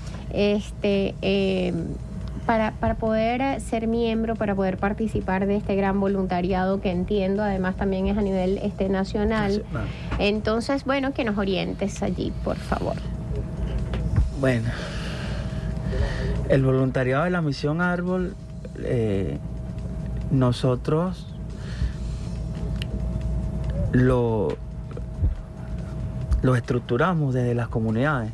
para poder ser miembro, para poder participar de este gran voluntariado que entiendo además también es a nivel nacional. Entonces, bueno, que nos orientes allí, por favor. Bueno, el voluntariado de la Misión Árbol, nosotros lo estructuramos desde las comunidades.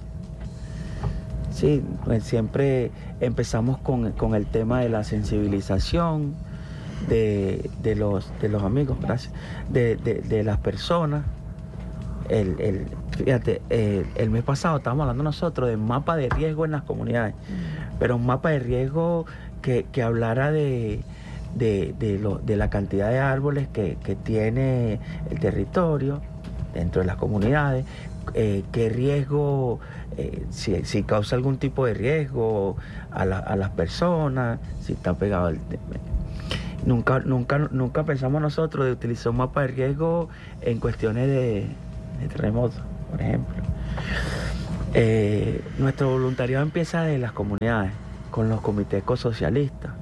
Sí, pues siempre empezamos con el tema de la sensibilización, de los amigos, gracias, de las personas. Fíjate, el mes pasado estábamos hablando nosotros de mapa de riesgo en las comunidades, pero un mapa de riesgo que hablara de la cantidad de árboles que tiene el territorio dentro de las comunidades, qué riesgo, si causa algún tipo de riesgo a las personas, si está pegado al... Nunca pensamos nosotros de utilizar un mapa de riesgo en cuestiones de terremotos, por ejemplo. Nuestro voluntariado empieza de las comunidades, con los comités ecosocialistas,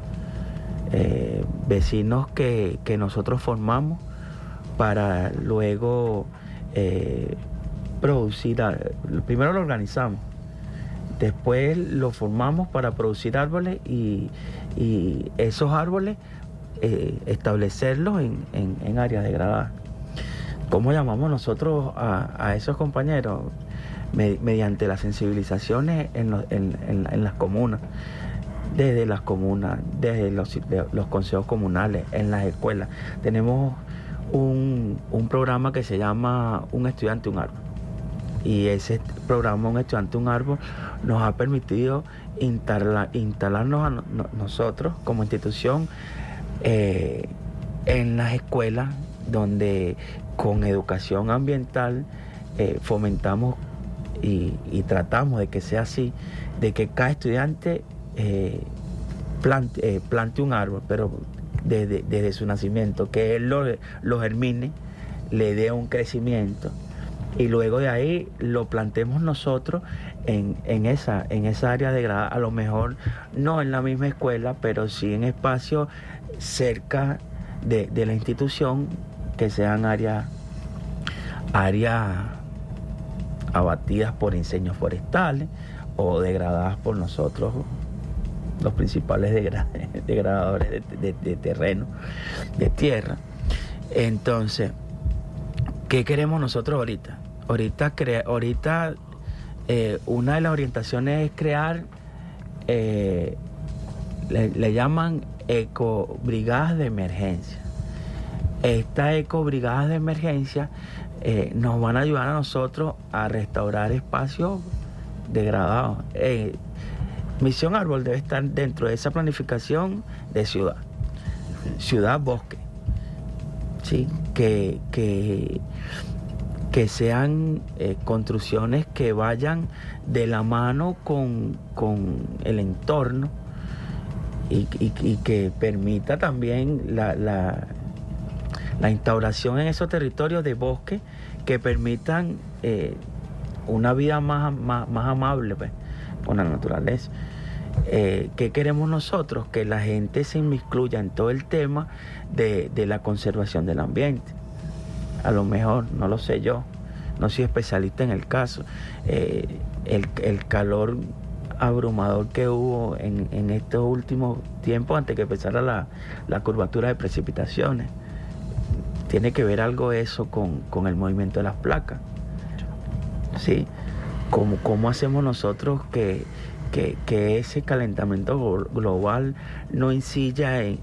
vecinos que nosotros formamos para luego producir. Primero lo organizamos, después lo formamos para producir árboles y esos árboles establecerlos en áreas degradadas. ¿Cómo llamamos nosotros a esos compañeros? Mediante las sensibilizaciones en las comunas, desde las comunas, desde los consejos comunales, en las escuelas. Tenemos un programa que se llama Un Estudiante, un Árbol. Y ese programa, Un Estudiante, un Árbol, nos ha permitido instalarnos nosotros como institución en las escuelas, donde con educación ambiental fomentamos y tratamos de que sea así, de que cada estudiante plante un árbol, pero desde su nacimiento, que él lo germine, le dé un crecimiento y luego de ahí lo plantemos nosotros en esa área degradada, a lo mejor no en la misma escuela, pero sí en espacios cerca de la institución, que sean áreas abatidas por incendios forestales o degradadas por nosotros, los principales degradadores de terreno, de tierra. Entonces, ¿qué queremos nosotros ahorita? Ahorita una de las orientaciones es crear, le llaman ecobrigadas de emergencia. Estas ecobrigadas de emergencia nos van a ayudar a nosotros a restaurar espacios degradados. Misión Árbol debe estar dentro de esa planificación de ciudad-bosque, ¿sí? Que sean construcciones que vayan de la mano con el entorno y que permita también la instauración en esos territorios de bosque que permitan una vida más amable, pues, con la naturaleza. ¿Qué queremos nosotros? Que la gente se inmiscuya en todo el tema de la conservación del ambiente. A lo mejor, no lo sé yo, no soy especialista en el caso, el calor abrumador que hubo en estos últimos tiempos antes que empezara la curvatura de precipitaciones, tiene que ver algo eso con el movimiento de las placas, ¿sí? ¿Cómo hacemos nosotros que ese calentamiento global no incida en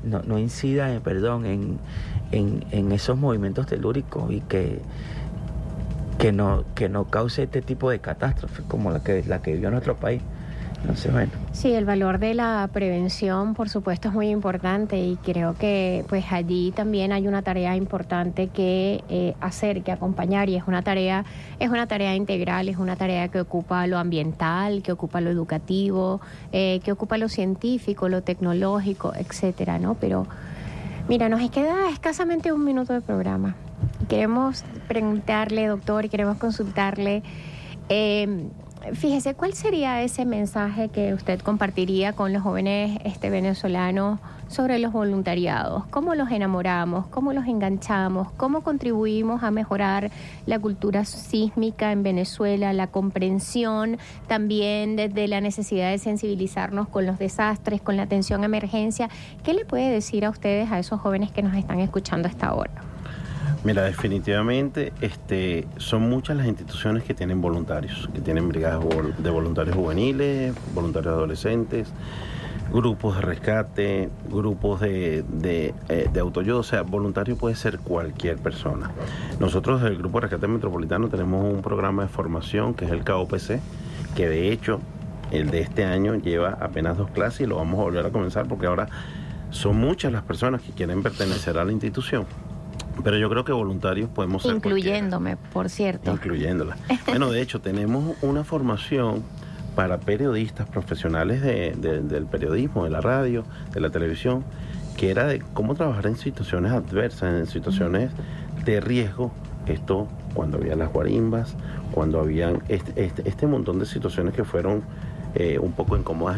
esos movimientos telúricos y que no cause este tipo de catástrofes como la que vivió nuestro país? Entonces, bueno. Sí, el valor de la prevención, por supuesto, es muy importante y creo que pues allí también hay una tarea importante que hacer, que acompañar, y es una tarea integral, es una tarea que ocupa lo ambiental, que ocupa lo educativo, que ocupa lo científico, lo tecnológico, etcétera, ¿no? Pero mira, nos queda escasamente un minuto de programa. Queremos preguntarle, doctor, y queremos consultarle. Fíjese, ¿cuál sería ese mensaje que usted compartiría con los jóvenes venezolanos sobre los voluntariados? ¿Cómo los enamoramos? ¿Cómo los enganchamos? ¿Cómo contribuimos a mejorar la cultura sísmica en Venezuela, la comprensión también desde la necesidad de sensibilizarnos con los desastres, con la atención a emergencia? ¿Qué le puede decir a ustedes, a esos jóvenes que nos están escuchando a esta hora? Mira, definitivamente son muchas las instituciones que tienen voluntarios, que tienen brigadas de voluntarios juveniles, voluntarios adolescentes, grupos de rescate, grupos de autoayuda, o sea, voluntario puede ser cualquier persona. Nosotros del Grupo de Rescate Metropolitano tenemos un programa de formación que es el KOPC, que de hecho el de este año lleva apenas 2 clases y lo vamos a volver a comenzar porque ahora son muchas las personas que quieren pertenecer a la institución. Pero yo creo que voluntarios podemos ser incluyéndome, por cierto. Incluyéndola. Bueno, de hecho, tenemos una formación para periodistas profesionales del periodismo, de la radio, de la televisión, que era de cómo trabajar en situaciones adversas, en situaciones de riesgo. Esto cuando había las guarimbas, cuando habían este montón de situaciones que fueron un poco incómodas